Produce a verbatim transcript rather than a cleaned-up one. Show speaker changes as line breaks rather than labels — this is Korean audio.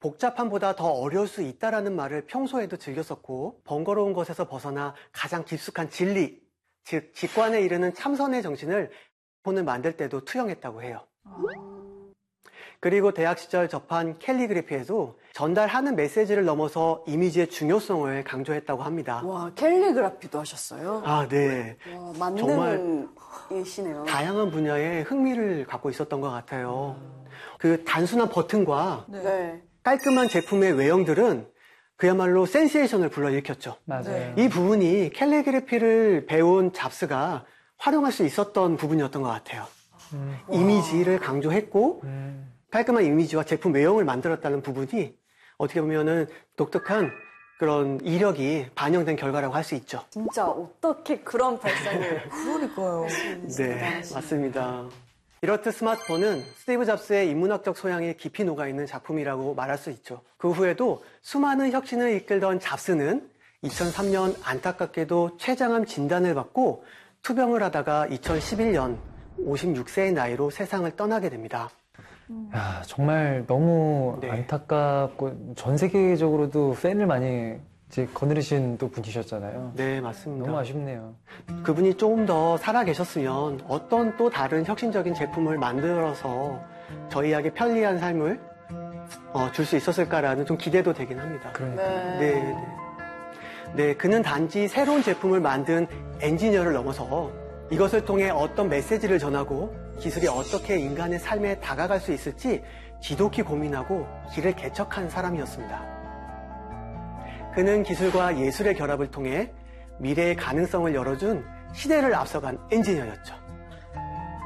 복잡함보다 더 어려울 수 있다라는 말을 평소에도 즐겼었고 번거로운 것에서 벗어나 가장 깊숙한 진리, 즉 직관에 이르는 참선의 정신을 폰을 만들 때도 투영했다고 해요. 그리고 대학 시절 접한 캘리그래피에도 전달하는 메시지를 넘어서 이미지의 중요성을 강조했다고 합니다.
와, 캘리그라피도 하셨어요?
아, 네.
와, 만능이시네요.
다양한 분야에 흥미를 갖고 있었던 것 같아요. 그 단순한 버튼과
네.
깔끔한 제품의 외형들은 그야말로 센세이션을 불러일으켰죠.
맞아요.
이 부분이 캘리그래피를 배운 잡스가 활용할 수 있었던 부분이었던 것 같아요.
음.
이미지를 강조했고
음.
깔끔한 이미지와 제품 외형을 만들었다는 부분이 어떻게 보면은 독특한 그런 이력이 반영된 결과라고 할 수 있죠.
진짜 어떻게 그런 발상을.
그러니까요.
네, 맞습니다. 이렇듯 스마트폰은 스티브 잡스의 인문학적 소양이 깊이 녹아있는 작품이라고 말할 수 있죠. 그 후에도 수많은 혁신을 이끌던 잡스는 이천삼 년 안타깝게도 췌장암 진단을 받고 투병을 하다가 이천십일 년 오십육 세의 나이로 세상을 떠나게 됩니다.
야, 정말 너무
네.
안타깝고 전 세계적으로도 팬을 많이 이제 거느리신 또 분이셨잖아요.
네, 맞습니다.
너무 아쉽네요.
그분이 조금 더 살아 계셨으면 어떤 또 다른 혁신적인 제품을 만들어서 저희에게 편리한 삶을 어, 줄 수 있었을까라는 좀 기대도 되긴 합니다.
그러니까.
네.
네, 네. 네, 그는 단지 새로운 제품을 만든 엔지니어를 넘어서 이것을 통해 어떤 메시지를 전하고 기술이 어떻게 인간의 삶에 다가갈 수 있을지 지독히 고민하고 길을 개척한 사람이었습니다. 그는 기술과 예술의 결합을 통해 미래의 가능성을 열어준 시대를 앞서간 엔지니어였죠.